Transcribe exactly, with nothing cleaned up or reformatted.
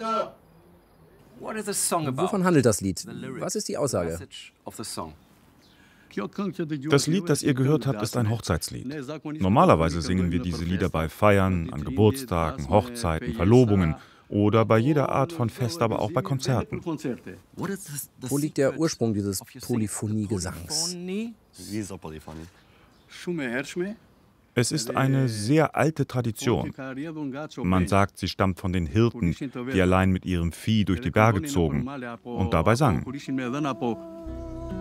Wovon handelt das Lied? Was ist die Aussage? Das Lied, das ihr gehört habt, ist ein Hochzeitslied. Normalerweise singen wir diese Lieder bei Feiern, an Geburtstagen, Hochzeiten, Verlobungen oder bei jeder Art von Fest, aber auch bei Konzerten. Wo liegt der Ursprung dieses Polyphonie-Gesangs? Es ist eine sehr alte Tradition. Man sagt, sie stammt von den Hirten, die allein mit ihrem Vieh durch die Berge zogen und dabei sangen.